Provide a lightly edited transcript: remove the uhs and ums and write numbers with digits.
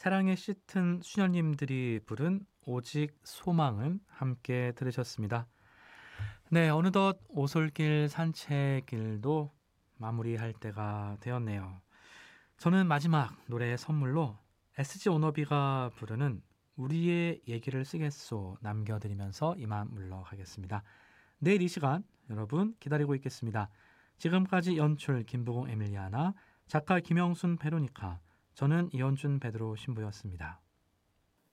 사랑에 짙은 수녀님들이 부른 오직 소망은 함께 들으셨습니다. 네, 어느덧 오솔길 산책길도 마무리할 때가 되었네요. 저는 마지막 노래의 선물로 SG 오너비가 부르는 우리의 얘기를 쓰겠소 남겨드리면서 이만 물러가겠습니다. 내일 이 시간 여러분 기다리고 있겠습니다. 지금까지 연출 김부공 에밀리아나, 작가 김영순 베로니카, 저는 이현준 베드로 신부였습니다.